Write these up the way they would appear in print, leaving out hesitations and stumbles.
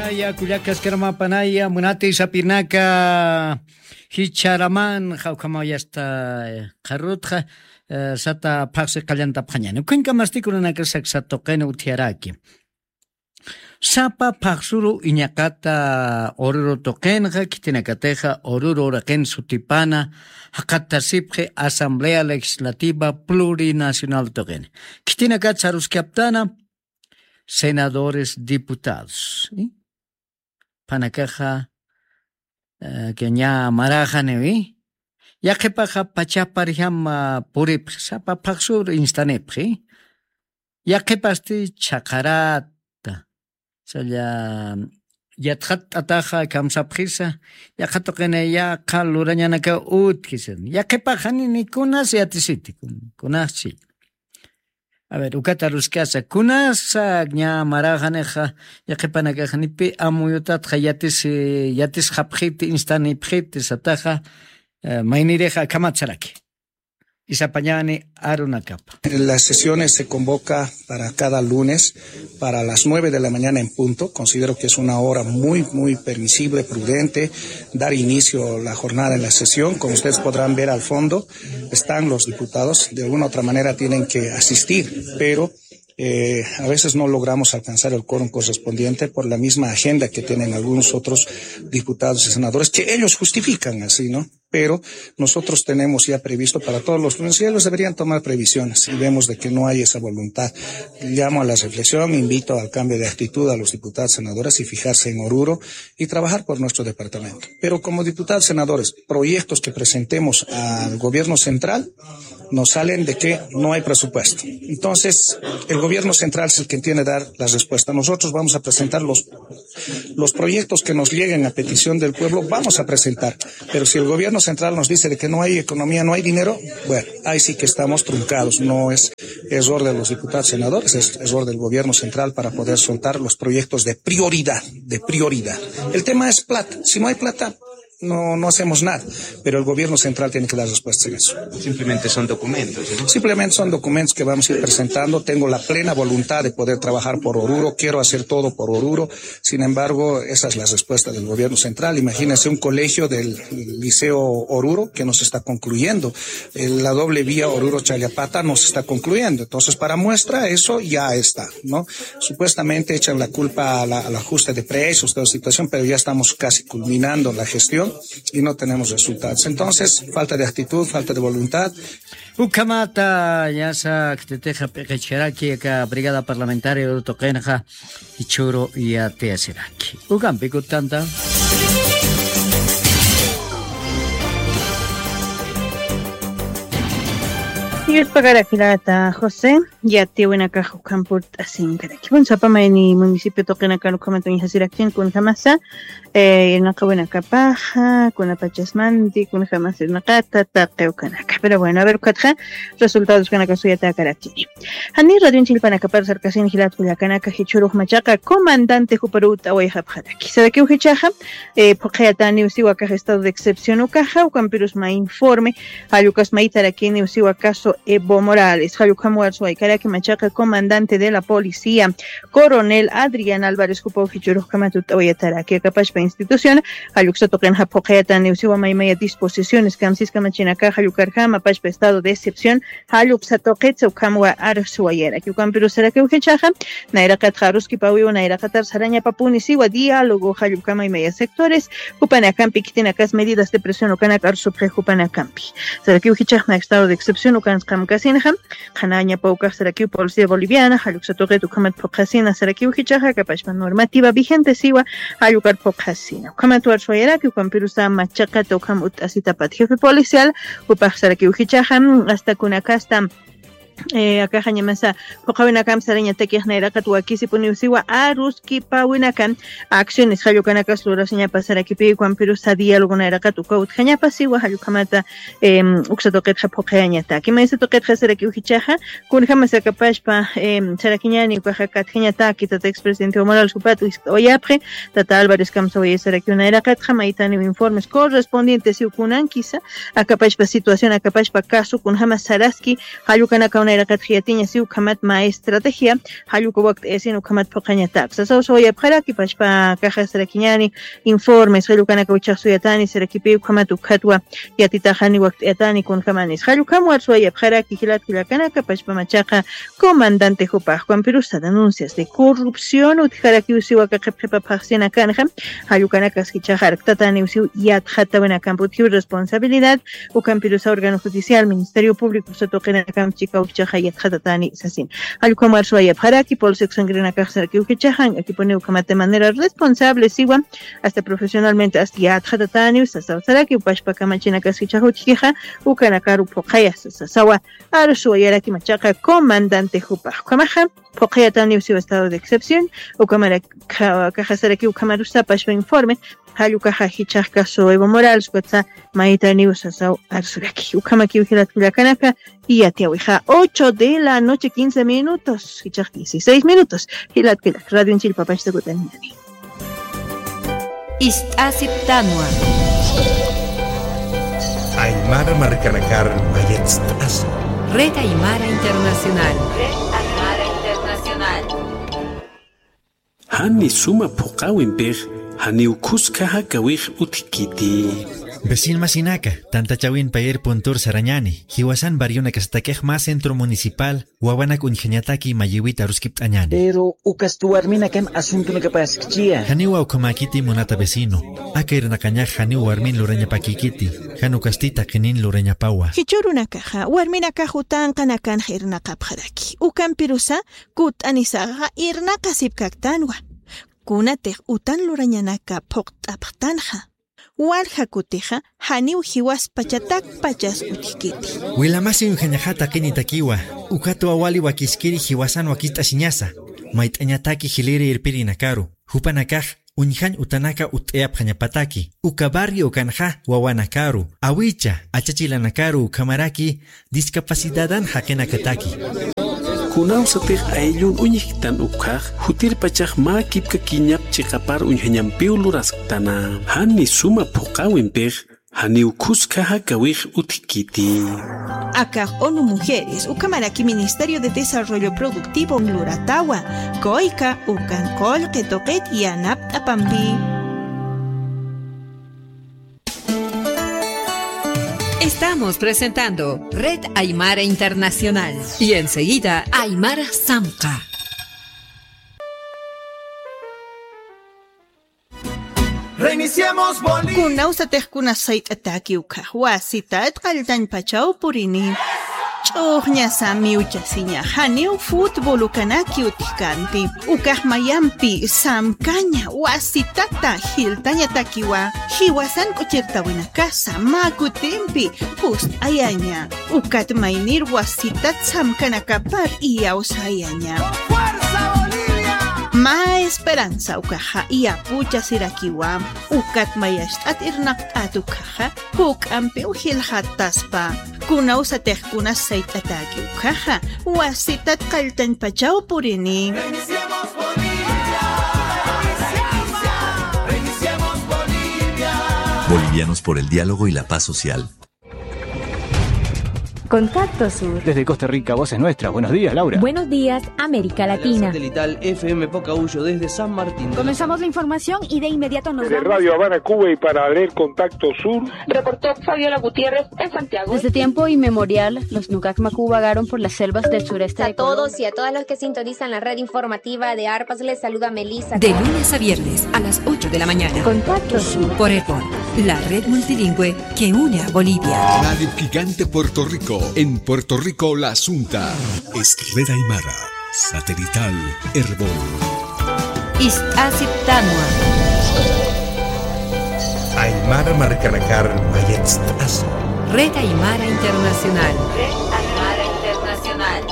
Panaya, Kuyacas Kerma Panaya, Munati Sapinaka, Hicharaman, Haukamaya hasta Karutja, Sata Paxe Calanta Pañana. Cuenca masticuna que se exatoquena utiaraki. Sapa Paxuru Iñakata Oruro Tokenja, Kitinacateja, Oruro Raken Sutipana, Hacatasipje, Asamblea Legislativa Plurinacional Token. Kitinacatzarus Captana. Senadores, diputados. ¿Sí? Panacaja, que ya marajanevi. Ya que paja pachaparjama purip, sapa paxur instanepri. Ya que pasti chacarata. Saya yathat ataja kamsaprisa. Ya que toquene ya calurañana que utkisen. Ya que pajani ni kunas yatisiti, kunasi. A ver, ukataruskasa kunasa ña marajaneja yaqipanakajnipi amuyutatja yatis hapjiti instanipjiti sataja maynireja kamatsaraki. Isapañani arunakapa. Las sesiones se convoca para cada lunes para las 9 de la mañana en punto. Considero que es una hora muy permisible, prudente, dar inicio a la jornada en la sesión. Como ustedes podrán ver al fondo, están los diputados. De alguna u otra manera tienen que asistir, pero a veces no logramos alcanzar el quórum correspondiente por la misma agenda que tienen algunos otros diputados y senadores, que ellos justifican así, ¿no? Pero nosotros tenemos ya previsto para todos los lunes, y ellos deberían tomar previsiones, y vemos de que no hay esa voluntad. Llamo a la reflexión, invito al cambio de actitud a los diputados y senadores y fijarse en Oruro y trabajar por nuestro departamento. Pero como diputados y senadores, proyectos que presentemos al gobierno central nos salen de que no hay presupuesto. Entonces, el gobierno central es el que tiene que dar la respuesta. Nosotros vamos a presentar los proyectos que nos lleguen a petición del pueblo, vamos a presentar. Pero si el gobierno central nos dice de que no hay economía, no hay dinero, bueno, ahí sí que estamos truncados. No es error de los diputados y senadores, es error del gobierno central para poder soltar los proyectos de prioridad. El tema es plata. Si no hay plata, no hacemos nada, pero el gobierno central tiene que dar respuestas en eso. Simplemente son documentos, ¿no? Simplemente son documentos que vamos a ir presentando. Tengo la plena voluntad de poder trabajar por Oruro, quiero hacer todo por Oruro. Sin embargo, esa es la respuesta del gobierno central. Imagínense un colegio del Liceo Oruro que nos está concluyendo. La doble vía Oruro-Challapata nos está concluyendo. Entonces, para muestra, eso ya está, ¿no? Supuestamente echan la culpa al ajuste de precios, toda la situación, pero ya estamos casi culminando la gestión y no tenemos resultados. Entonces, falta de actitud, falta de voluntad. Ukamata yasa kteteja pekechiraki ka brigada parlamentaria tokenja ichuro ya teasiraki. Ukampi kutanta. Y es pagar aquí la José, ya te buena caja campurt así que aquí bueno sapa ni municipio toquen acá lo comento en hacer aquí con jamasa en acá buena capaja con la pachasmanti con jamasa en acá taqeo canaka pero bueno a ver cuatro resultados que acá suya ta caracteri hani radio en Chilpana capar cercasin gilat cuya canaka hichuru machaca comandante juparuta o aquí sabe que ujichaja porque ya tan usiwa acá estado de excepción o caja o campirus ma informe a Lucas Maitar aquí en usiwa caso Evo Morales, Hayukamuar Suaykara, que machaca comandante de la policía, coronel Adrián Álvarez Cupau Hichuru Kamatuta Oyatara, que capaz para institución, Hayuxatoken Japojeta, Neusiwa Maimaya disposiciones, Kamsis Kamachinaka, Hayukarjama, Pach estado de excepción, Hayuxatoket, Ukamua Arsuayera, que Ukampiru Sarake Ujichaja, Nairakat Haruski Paui, Nairakatar Saraña Papunisiwa, diálogo, Hayukama y media sectores, Upanakampi, Kitinakas, medidas de presión, Ukanakar Supre Upanakampi. Sarake Ujichaja, estado de excepción, Kasinham, Hanaña Pauca, Sarakiu, Policía Boliviana, Haluxatoque, Tucamat Pocasina, Sarakiu, Hichaja, Capachma normativa vigente, Siwa, Hayucar Pocasina. Kamatuar Suayera, que Campirusa Machaca, Tocamut, Asitapat, jefe policial, Upach Sarakiu, Hichaja, hasta Kunakasta. Acá Jañamasa, Pocavinakan, Saraña Tequia, Katuaki, si Puniusiwa, Aruski, Pawinakan, acciones, Hayukanakas, Lura, Seña Pasarakipi, Quampirusa, diálogo, Nairakatukau, Jañapasiwa, Hayukamata, Uxatoket, Japocañata, que me dice Toket, Hasaraki, Uchichaja, Kunjamasa Capashpa, Sarakiñani, Pajacat, Jañata, Kitata, expresidente Moral, Supatu, Oyapre, Tata Álvarez, Kamsoy, Sarakuna, Erakat, Jamaitani, informes correspondientes, y Ukunan, quizá, a Capashpa situación, a Capashpa caso, Kunjama Saraski, Hayukanaka, una rakatjiatiña si ukamat ma estrategia haluko waqt esin ukamat poqañatak sasaw yapqaraki pashpa caja sarakiñani informes halukana kauchaqsuyatani sarakipi ukamat ukatwa yatitajani waqt etani kun kamanis halukam warsuwa yapqaraki hilatkilakanaka pashpa machaqa comandante Jupaj Juan Pirusa denuncias de corrupción utjaraki usiwa kaqepa paxina kanja halukanakas kichajar tatani usiw yatjata buena camputiu responsabilidad ukan Pirusa órgano judicial Ministerio Público sotoqena kamchika uchaja yatjatatani sasin halukam warsuwa yapqaraki polsek sangrena kaqsaraki ukichajan aquí pone ukamat de manera responsable siwa hasta profesionalmente hasta yatjatatani sasawsaraki upashpa kamachina kaskichaja uchkija ukanakaru poqayas sasawa arsuwa yaraki machaqa comandante Jupaj Kamaja, Poquetani usiu estado de excepción, Ucamara Cajasaraki Ucamarusa Pashpa informe, Halucaja Hichaka so Evo Morales, Quetza, Maitani Usasau Arsuraki, Ucamaki Ujilatulakanaka, y Atiawija, 8 de la noche, 15 minutos, Hichak 16 minutos, Hilatkilak, Radio en Chilpa Pachta Gutanani. Istasiptanua. Aymara Marcanakar Mayetstas. Red Aymara Internacional. Hani suma puqawinpej, hani ukuskaja kawij utikiti. Vecin Masinaka, tanta chawin payer puntur sarañani, hiwasan bariona kastakej más centro municipal, wawanak unjañataki mayiwit aruskip añani. Pero ukastuarmina kem asunto no kapaskchia. Hani waukamakiti monata vecino, akair nakanyaj hani warmin lureña pakikiti, hanu kastita kenin lureña pawa. Hichuruna kaja, warmina kajutan kanakan hirna kapjaraki. Ukan pirusa, kut anisaga irna kasipkaktanwa. Kunatej utan lureñanaka poktaptanja. Waljakutija, haniu hiwas pachatak pachas utikiti. Wilamasi unjañajata kenitakiwa, ukato awali wakiskiri hiwasan wakita siñasa, maitañataki hiliri irpiri nakaru, hupanakaj, unjan utanaka uteap jañapataki, ukabarri ukanja wawanakaru, awicha, achachilanakaru kamaraki, discapacitadan jakenakataki. Kunausatej ayllun uñikitan ukaj, hutir pachaj ma kipka kiñap chikapar unjañampiu luraskatana. Hani suma puqawinpej, hani ukuskaja kawij utikiti. Akaj ONU Mujeres, ukamaraki Ministerio de Desarrollo Productivo Luratawa, koika ukan kol ketoket yanap apambi. Estamos presentando Red Aymara Internacional y enseguida Aymara Samka. Reiniciamos Bolivia. Kunausatej kunasait ataki uka, wasitat kaltan pachau purini. Chohña sami uchasiña, haniu fútbol ukanaki utikanpi, ukahmayampi, samkaña, wasitata, hiltaña takiwa, hiwasan kuchirtawina casa, makutimpi, just ayaña, ukatmainir wasitat samkanakapar y ausayaña. Ma esperanza ukaja y apucha sirakiwa, ukatmayashtat irnaqat ukaja, hukampi uhilhataspa. Kuna usatej kuna sait ataki ukaja, wasitat kaltan pachau purini. Reiniciamos Bolivia. Reiniciamos Bolivia. Bolivianos por el diálogo y la paz social. Contacto Sur. Desde Costa Rica, voz es nuestra. Buenos días, Laura. Buenos días, América Latina. Satelital FM Pocahuyo desde San Martín. Comenzamos la información y de inmediato nos desde vamos. Radio Habana, Cuba y para leer Contacto Sur. Reportó Fabiola Gutiérrez en Santiago. Desde tiempo inmemorial, los Nucacmacú vagaron por las selvas del sureste de Colombia. A todos y a todas los que sintonizan la red informativa de ARPAS, les saluda Melissa. De lunes a viernes a las 8 de la mañana. Contacto Sur. Por ERPON, la red multilingüe que une a Bolivia. Radio Gigante Puerto Rico. En Puerto Rico, La Asunta. Es Red Aymara. Satelital Herbol. Istasiptanua. Aymara Marcanakar Mayetstas. Red Aymara Internacional. Red Aymara Internacional.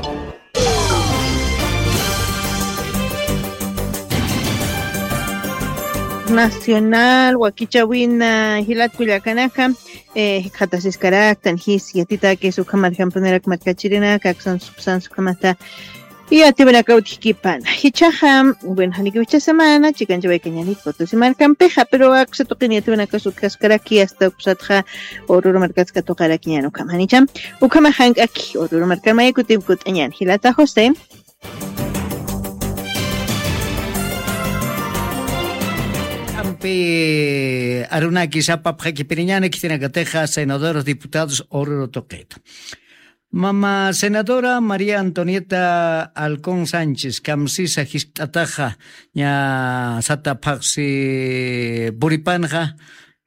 Nacional, Huaquichawina, Hilat Culiacanaka, Jatasis Carak, Tanjis, Yatita, que su camar campanera, Matcachirina, Caxon Subsan, su camata, Y a ti ven acá utijipana. Hichajam, bueno, hanikivicha semana, chican lleva cañanit, fotos y marcan peja, pero se toquen y a ti ven acá su cascara aquí hasta usatja, oruro marcas que tocar aquí ya no camanicham. Ukamahan aquí, oruro marcar mayekutim kut añan. Hilata José. Arunaki Sapa Prekipiriñane, Kitinacateja, senadores, diputados, Oruro Toqueto. Mama senadora María Antonieta Alcón Sánchez, Camsisa Gistataja, ya Sata Paxi Buripanja,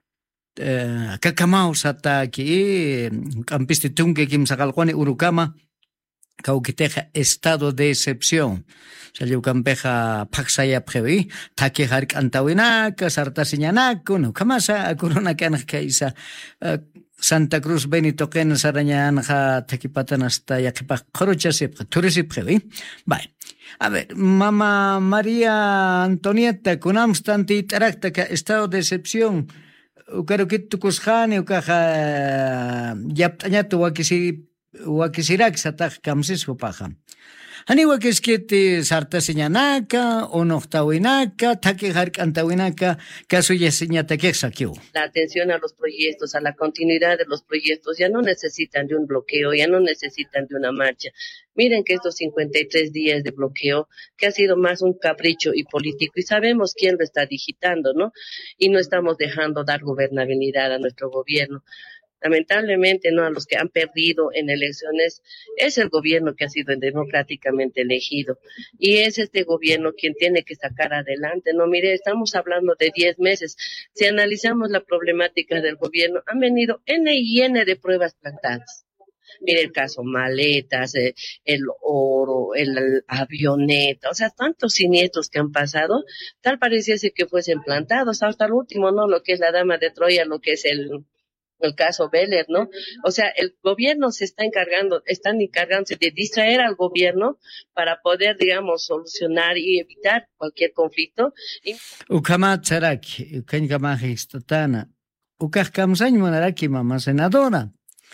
Cacamau Sata aquí, Campisti Tunque, Kim Sagaljuane, Urucama, Cauquiteja, estado de excepción. Salió campeja paxaya previ, taque hark antawinaka, sartasiñanaku, no camasa, corona canjaisa, Santa Cruz Benito Ken Sarañanja, taquipatan hasta yaquipa, corochasip, turisi previ. Vale. A ver, Mama María Antonieta, con amstanti taráctaca, estado de excepción, ucaroquito cusjane, ucaja, yaptañato, wakisirak, sataj camsis, upaja. Aniwa que es que te sarta señanaka o no tawinaka, take hark antawinaka, caso ya señata que saqueó. La atención a los proyectos, a la continuidad de los proyectos, ya no necesitan de un bloqueo, ya no necesitan de una marcha. Miren que estos 53 días de bloqueo, que ha sido más un capricho y político, y sabemos quién lo está digitando, ¿no? Y no estamos dejando dar gobernabilidad a nuestro gobierno. Lamentablemente, no, a los que han perdido en elecciones es el gobierno que ha sido democráticamente elegido y es este gobierno quien tiene que sacar adelante. No, mire, estamos hablando de 10 meses. Si analizamos la problemática del gobierno, han venido N y N de pruebas plantadas. Mire el caso maletas, el oro, el avioneta, o sea, tantos siniestros que han pasado, tal pareciese que fuesen plantados hasta el último, ¿no? Lo que es la dama de Troya, lo que es el caso Beller, ¿no? O sea, el gobierno están encargándose de distraer al gobierno para poder, digamos, solucionar y evitar cualquier conflicto. Ukama Tsaraki, Ukankamaji Statana, Ukajkamsañ Monaraki, mamá senadora.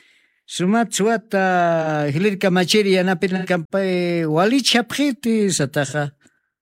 Sumatsuata, Hilirka Machiri, Anapirna Campe, Walicha Priti, Sataja.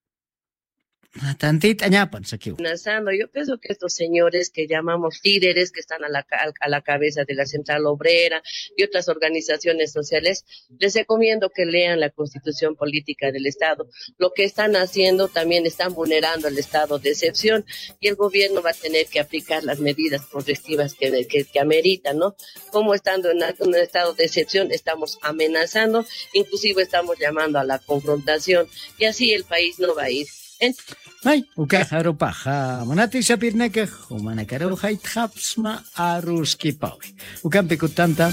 Tantita ñapan saqueó. Yo pienso que estos señores que llamamos líderes, que están a la cabeza de la Central Obrera y otras organizaciones sociales, les recomiendo que lean la Constitución Política del Estado. Lo que están haciendo también están vulnerando el estado de excepción y el gobierno va a tener que aplicar las medidas correctivas que ameritan, ¿no? Como estando en un estado de excepción estamos amenazando, inclusive estamos llamando a la confrontación y así el país no va a ir. Ay, ukajaro paja, monati sapirneke, humanakaro hait hapsma aruski paui. Ukampi kutanta.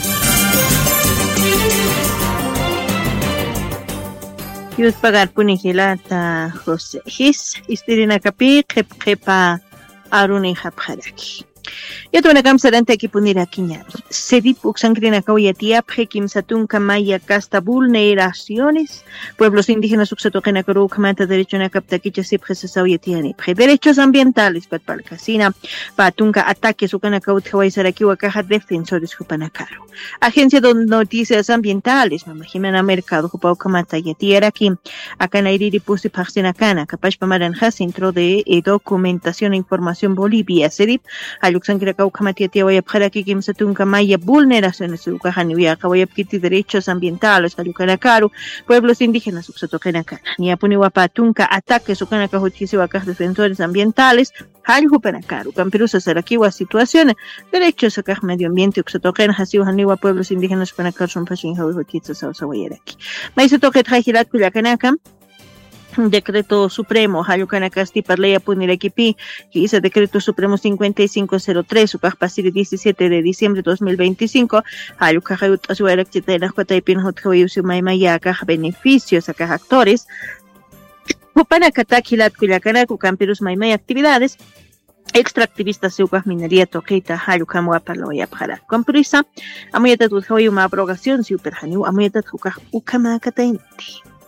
Yus pagar punihilata José His, istirina kapi, kepa aruni hapjaraki. Ya tuve una camsadante aquí punir aquí ñar. Sedip uxangrina kauyatia prekim satun kamaya casta vulneraciones. Pueblos indígenas uxatokena karu kamanta derecho na kaptakicha sipjes sauyatiani. Derechos ambientales patpalcasina. Patunka ataques ukana kautjawai saraki wakaja defensores hupanakaro. Agencia de Noticias Ambientales, Mama Jimena Mercado, Jupau Kamata Yatiera aquí. Acá Nairiri Pusi Paxinacana, Capash Pamaranja, Centro de Documentación e Información Bolivia, Sedip. Ayuxangra Kaukamatiatia Wayapjaraki Kim Satunka Maya vulneraciones Ukajaniwia Kawayapkiti derechos ambientales Ayukanakaru pueblos indígenas Uxatokenakana Niapuniwapa Tunka ataques Ukanaka Jutisiwakaj defensores ambientales Ayukanakaru Camperusa Sarakiwa situaciones derechos Akaj medio ambiente Uxatoken Hasiwaniwa pueblos indígenas Ukanakar son Pashin Hawihotitsa Sawayaraki Maisatoket Hajirat Kuyakanaka Decreto Supremo, Hayucanacasti Parleya Punirequipi, que hizo Decreto Supremo 5503, Upajpasiri 17 de diciembre de 2025, Hayucajayut Azuerachetena Jotaipin Hotjawayusu Maimayaka, beneficios a actores, Upanacataquilat Cuyacanacu, Campirus Maimay actividades, extractivistas de minería toqueta hayukamua parloya para con prisa amuyata tu una abrogación si uperhanu amuyata tu ukama katainti